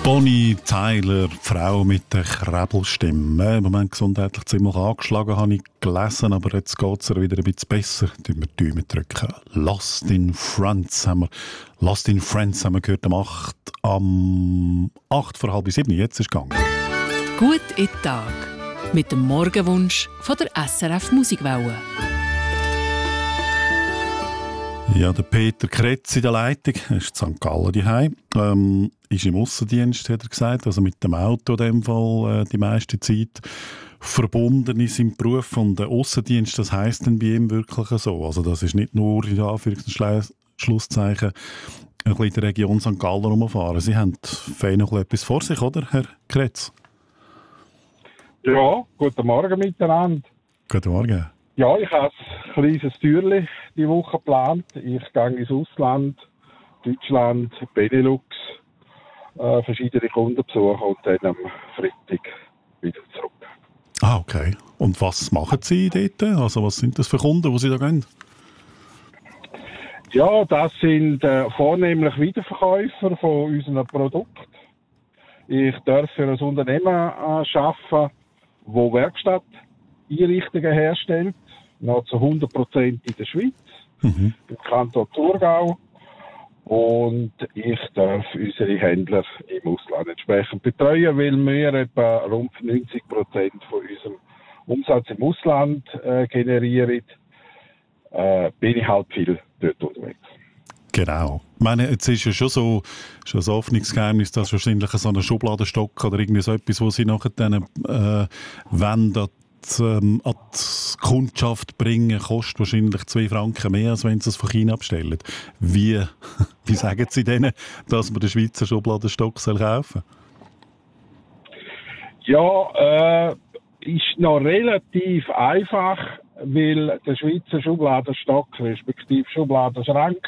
Bonnie Tyler, die Frau mit der Krebelstimme. Im Moment gesundheitlich ziemlich angeschlagen, habe ich gelesen, aber jetzt geht es ihr wieder ein bisschen besser. Drücken wir die Daumen drücken. Lost in Friends haben wir gehört am 8 vor halb 7. Jetzt ist es gegangen. Gut in den Tag. Mit dem Morgenwunsch von der SRF Musikwelle. Ja, der Peter Kretz in der Leitung, er ist in St. Gallen daheim, ist im Aussendienst, hat er gesagt, also mit dem Auto in dem Fall die meiste Zeit verbunden in seinem Beruf. Und der Aussendienst, das heisst dann bei ihm wirklich so. Also das ist nicht nur, in Anführungs- Schlusszeichen, ein bisschen in der Region St. Gallen rumfahren. Sie haben fein noch etwas vor sich, oder, Herr Kretz? Ja, guten Morgen miteinander. Guten Morgen. Ja, ich habe ein kleines Türchen die Woche geplant. Ich gehe ins Ausland, Deutschland, Benelux, verschiedene Kunden besuchen und dann am Freitag wieder zurück. Ah, okay. Und was machen Sie dort? Also was sind das für Kunden, die Sie da gehen? Ja, das sind vornehmlich Wiederverkäufer von unseren Produkten. Ich darf für ein Unternehmen arbeiten, das Werkstatteinrichtungen herstellt, noch zu 100% in der Schweiz, im Kanton Thurgau. Und ich darf unsere Händler im Ausland entsprechend betreuen, weil wir etwa rund 90% von unserem Umsatz im Ausland generieren. Bin ich halt viel dort unterwegs. Genau. Ich meine, jetzt ist ja schon so ein Öffnungsgeheimnis, dass wahrscheinlich so ein Schubladenstock oder irgendwie so etwas, wo Sie nachher dann an die Kundschaft bringen, kostet wahrscheinlich 2 Franken mehr, als wenn Sie es von China bestellen. Wie sagen Sie denen, dass man den Schweizer Schubladenstock kaufen soll? Ja, ist noch relativ einfach, weil der Schweizer Schubladenstock, respektive Schubladenschrank,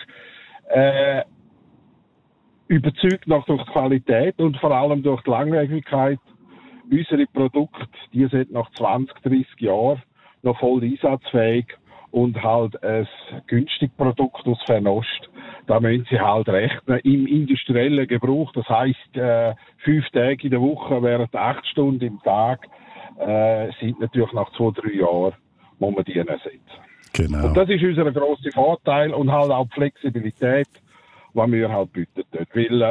überzeugt noch durch die Qualität und vor allem durch die Langlebigkeit. Unsere Produkte, die sind nach 20, 30 Jahren noch voll einsatzfähig und halt ein günstiges Produkt aus Fernost. Da müssen Sie halt rechnen im industriellen Gebrauch. Das heisst, 5 Tage in der Woche während 8 Stunden im Tag sind natürlich nach 2, 3 Jahren muss man die ersetzen. Genau. Und das ist unser grosser Vorteil und halt auch die Flexibilität, die wir halt bieten dort. Weil